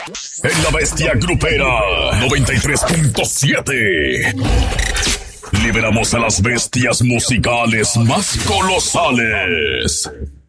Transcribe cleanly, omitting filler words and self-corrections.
En la bestia grupera 93.7. Liberamos a las bestias musicales más colosales.